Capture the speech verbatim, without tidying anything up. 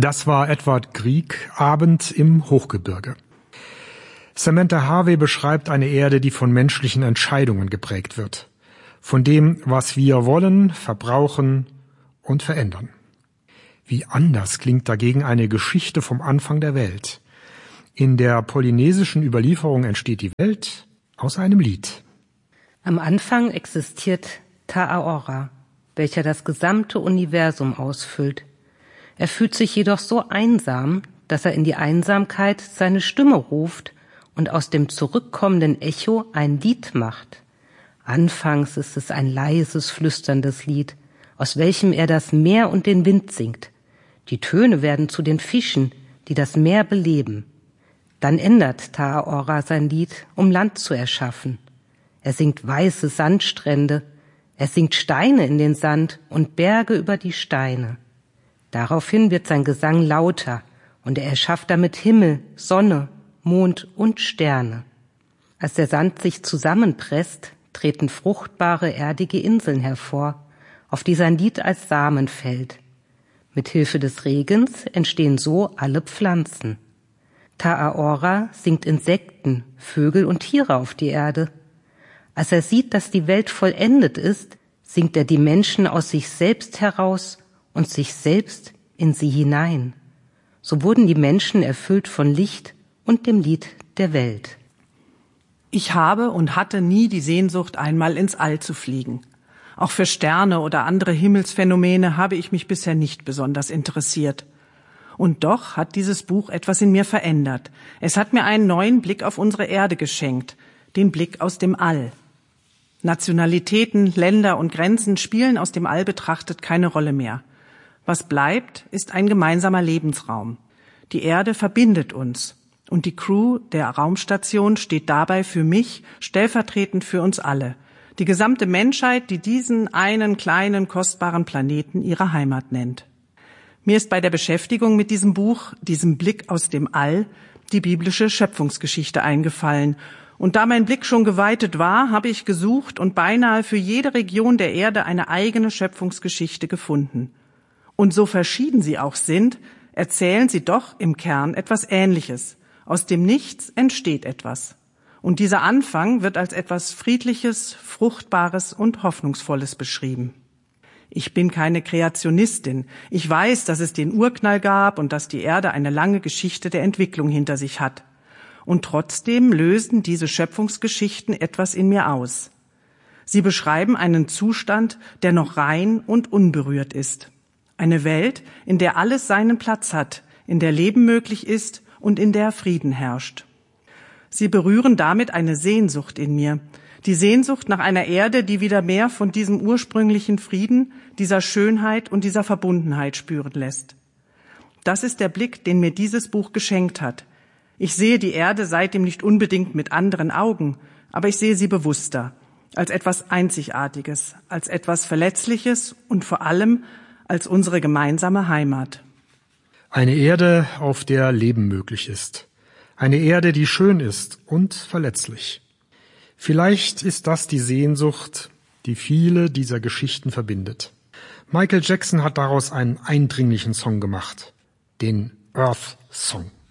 Das war Edward Grieg, Abend im Hochgebirge. Samantha Harvey beschreibt eine Erde, die von menschlichen Entscheidungen geprägt wird. Von dem, was wir wollen, verbrauchen und verändern. Wie anders klingt dagegen eine Geschichte vom Anfang der Welt. In der polynesischen Überlieferung entsteht die Welt aus einem Lied. Am Anfang existiert Ta'aora, welcher das gesamte Universum ausfüllt. Er fühlt sich jedoch so einsam, dass er in die Einsamkeit seine Stimme ruft und aus dem zurückkommenden Echo ein Lied macht. Anfangs ist es ein leises, flüsterndes Lied, aus welchem er das Meer und den Wind singt. Die Töne werden zu den Fischen, die das Meer beleben. Dann ändert Ta'aora sein Lied, um Land zu erschaffen. Er singt weiße Sandstrände, er singt Steine in den Sand und Berge über die Steine. Daraufhin wird sein Gesang lauter und er erschafft damit Himmel, Sonne, Mond und Sterne. Als der Sand sich zusammenpresst, treten fruchtbare, erdige Inseln hervor, auf die sein Lied als Samen fällt. Mit Hilfe des Regens entstehen so alle Pflanzen. Ta'aora singt Insekten, Vögel und Tiere auf die Erde. Als er sieht, dass die Welt vollendet ist, singt er die Menschen aus sich selbst heraus und sich selbst in sie hinein. So wurden die Menschen erfüllt von Licht und dem Lied der Welt. Ich habe und hatte nie die Sehnsucht, einmal ins All zu fliegen. Auch für Sterne oder andere Himmelsphänomene habe ich mich bisher nicht besonders interessiert. Und doch hat dieses Buch etwas in mir verändert. Es hat mir einen neuen Blick auf unsere Erde geschenkt, den Blick aus dem All. Nationalitäten, Länder und Grenzen spielen aus dem All betrachtet keine Rolle mehr. Was bleibt, ist ein gemeinsamer Lebensraum. Die Erde verbindet uns und die Crew der Raumstation steht dabei für mich stellvertretend für uns alle. Die gesamte Menschheit, die diesen einen kleinen, kostbaren Planeten ihre Heimat nennt. Mir ist bei der Beschäftigung mit diesem Buch, diesem Blick aus dem All, die biblische Schöpfungsgeschichte eingefallen. Und da mein Blick schon geweitet war, habe ich gesucht und beinahe für jede Region der Erde eine eigene Schöpfungsgeschichte gefunden. Und so verschieden sie auch sind, erzählen sie doch im Kern etwas Ähnliches. Aus dem Nichts entsteht etwas. Und dieser Anfang wird als etwas Friedliches, Fruchtbares und Hoffnungsvolles beschrieben. Ich bin keine Kreationistin. Ich weiß, dass es den Urknall gab und dass die Erde eine lange Geschichte der Entwicklung hinter sich hat. Und trotzdem lösen diese Schöpfungsgeschichten etwas in mir aus. Sie beschreiben einen Zustand, der noch rein und unberührt ist. Eine Welt, in der alles seinen Platz hat, in der Leben möglich ist und in der Frieden herrscht. Sie berühren damit eine Sehnsucht in mir, die Sehnsucht nach einer Erde, die wieder mehr von diesem ursprünglichen Frieden, dieser Schönheit und dieser Verbundenheit spüren lässt. Das ist der Blick, den mir dieses Buch geschenkt hat. Ich sehe die Erde seitdem nicht unbedingt mit anderen Augen, aber ich sehe sie bewusster, als etwas Einzigartiges, als etwas Verletzliches und vor allem als unsere gemeinsame Heimat. Eine Erde, auf der Leben möglich ist. Eine Erde, die schön ist und verletzlich. Vielleicht ist das die Sehnsucht, die viele dieser Geschichten verbindet. Michael Jackson hat daraus einen eindringlichen Song gemacht, den Earth Song.